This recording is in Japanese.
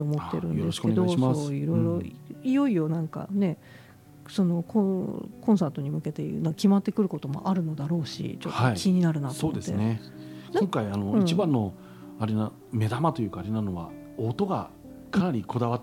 思ってるんよろしくおですけど、 願いします。 そういろいろ、いよいよなんかね、そのコンサートに向けて決まってくることもあるのだろうし、ちょっと気になるなとそう思って、 ですね。今回一番のあれな目玉というかあれなのは音がかなりこだわっ